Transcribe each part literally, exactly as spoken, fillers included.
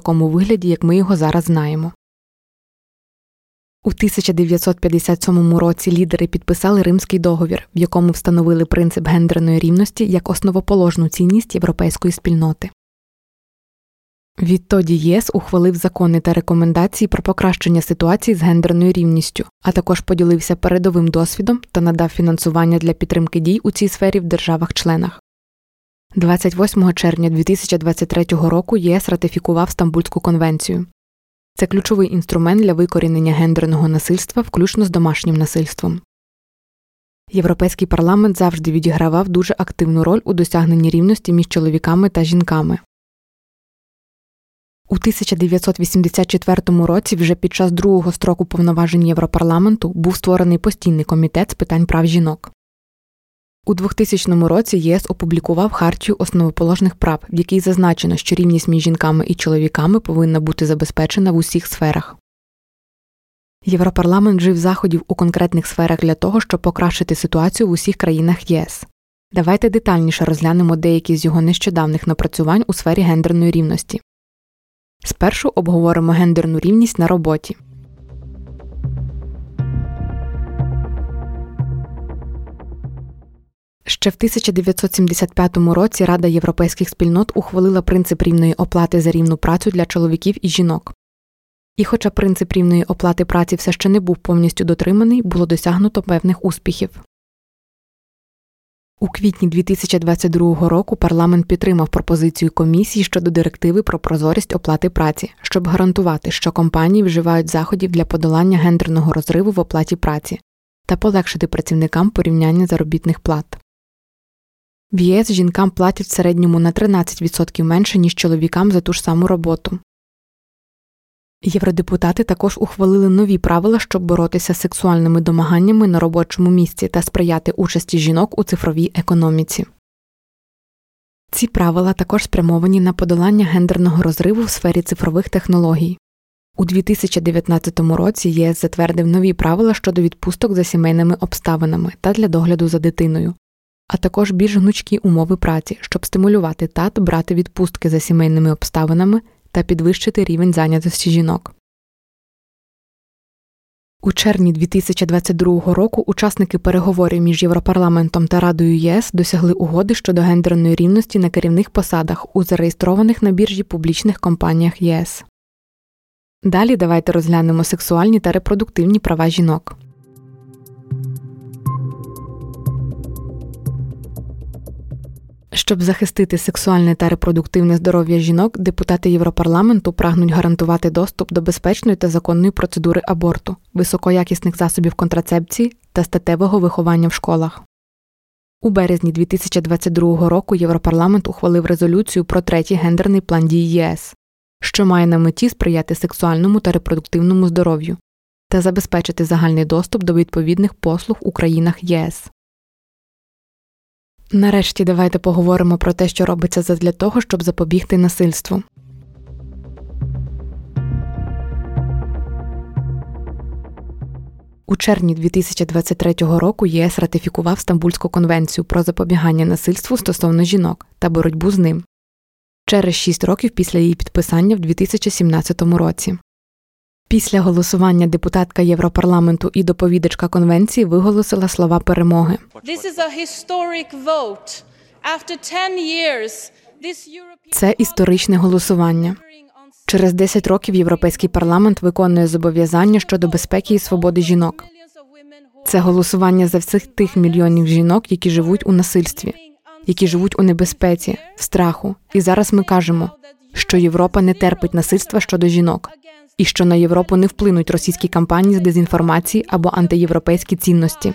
такому вигляді, як ми його зараз знаємо. У тисяча дев'ятсот п'ятдесят сьомому році лідери підписали Римський договір, в якому встановили принцип гендерної рівності як основоположну цінність європейської спільноти. Відтоді ЄС ухвалив закони та рекомендації про покращення ситуації з гендерною рівністю, а також поділився передовим досвідом та надав фінансування для підтримки дій у цій сфері в державах-членах. двадцять восьмого червня дві тисячі двадцять третього року ЄС ратифікував Стамбульську конвенцію. Це ключовий інструмент для викорінення гендерного насильства, включно з домашнім насильством. Європейський парламент завжди відігравав дуже активну роль у досягненні рівності між чоловіками та жінками. У тисяча дев'ятсот вісімдесят четвертому році, вже під час другого строку повноважень Європарламенту, був створений постійний комітет з питань прав жінок. У двохтисячному році ЄС опублікував Хартію основоположних прав, в якій зазначено, що рівність між жінками і чоловіками повинна бути забезпечена в усіх сферах. Європарламент вжив заходів у конкретних сферах для того, щоб покращити ситуацію в усіх країнах ЄС. Давайте детальніше розглянемо деякі з його нещодавних напрацювань у сфері гендерної рівності. Спершу обговоримо гендерну рівність на роботі. Ще в тисяча дев'ятсот сімдесят п'ятому році Рада європейських спільнот ухвалила принцип рівної оплати за рівну працю для чоловіків і жінок. І хоча принцип рівної оплати праці все ще не був повністю дотриманий, було досягнуто певних успіхів. У квітні дві тисячі двадцять другого року парламент підтримав пропозицію комісії щодо директиви про прозорість оплати праці, щоб гарантувати, що компанії вживають заходів для подолання гендерного розриву в оплаті праці та полегшити працівникам порівняння заробітних плат. В ЄС жінкам платять в середньому на тринадцять відсотків менше, ніж чоловікам за ту ж саму роботу. Євродепутати також ухвалили нові правила, щоб боротися з сексуальними домаганнями на робочому місці та сприяти участі жінок у цифровій економіці. Ці правила також спрямовані на подолання гендерного розриву в сфері цифрових технологій. У дві тисячі дев'ятнадцятому році ЄС затвердив нові правила щодо відпусток за сімейними обставинами та для догляду за дитиною, а також більш гнучкі умови праці, щоб стимулювати тат брати відпустки за сімейними обставинами та підвищити рівень зайнятості жінок. У червні дві тисячі двадцять другого року учасники переговорів між Європарламентом та Радою ЄС досягли угоди щодо гендерної рівності на керівних посадах у зареєстрованих на біржі публічних компаніях ЄС. Далі давайте розглянемо сексуальні та репродуктивні права жінок. Щоб захистити сексуальне та репродуктивне здоров'я жінок, депутати Європарламенту прагнуть гарантувати доступ до безпечної та законної процедури аборту, високоякісних засобів контрацепції та статевого виховання в школах. У березні дві тисячі двадцять другого року Європарламент ухвалив резолюцію про третій гендерний план дій ЄС, що має на меті сприяти сексуальному та репродуктивному здоров'ю та забезпечити загальний доступ до відповідних послуг у країнах ЄС. Нарешті давайте поговоримо про те, що робиться задля того, щоб запобігти насильству. У червні дві тисячі двадцять третього року ЄС ратифікував Стамбульську конвенцію про запобігання насильству стосовно жінок та боротьбу з ним. Через шість років після її підписання в дві тисячі сімнадцятому році. Після голосування депутатка Європарламенту і доповідачка конвенції виголосила слова перемоги. Це історичне голосування. Через десять років Європейський парламент виконує зобов'язання щодо безпеки і свободи жінок. Це голосування за всіх тих мільйонів жінок, які живуть у насильстві, які живуть у небезпеці, в страху. І зараз ми кажемо, що Європа не терпить насильства щодо жінок, і що на Європу не вплинуть російські кампанії з дезінформації або антиєвропейські цінності.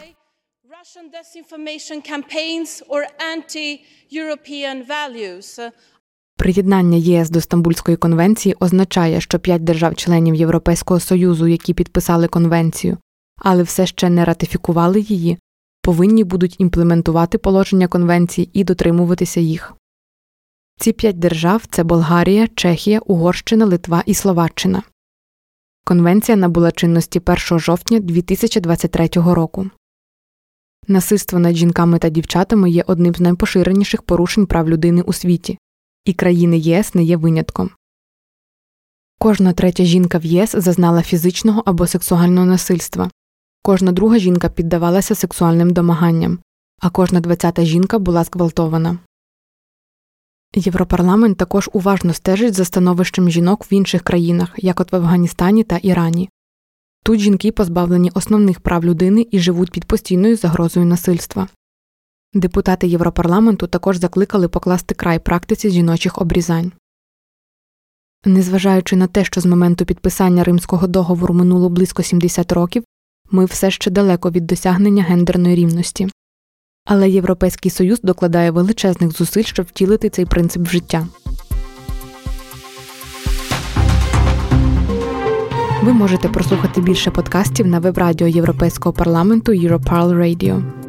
Приєднання ЄС до Стамбульської конвенції означає, що п'ять держав-членів Європейського Союзу, які підписали конвенцію, але все ще не ратифікували її, повинні будуть імплементувати положення конвенції і дотримуватися їх. Ці п'ять держав – це Болгарія, Чехія, Угорщина, Литва і Словаччина. Конвенція набула чинності першого жовтня дві тисячі двадцять третього року. Насильство над жінками та дівчатами є одним з найпоширеніших порушень прав людини у світі, і країни ЄС не є винятком. Кожна третя жінка в ЄС зазнала фізичного або сексуального насильства. Кожна друга жінка піддавалася сексуальним домаганням, а кожна двадцята жінка була зґвалтована. Європарламент також уважно стежить за становищем жінок в інших країнах, як от в Афганістані та Ірані. Тут жінки позбавлені основних прав людини і живуть під постійною загрозою насильства. Депутати Європарламенту також закликали покласти край практиці жіночих обрізань. Незважаючи на те, що з моменту підписання Римського договору минуло близько сімдесят років, ми все ще далеко від досягнення гендерної рівності. Але Європейський Союз докладає величезних зусиль, щоб втілити цей принцип в життя. Ви можете прослухати більше подкастів на веб-радіо Європейського парламенту Europarl Radio.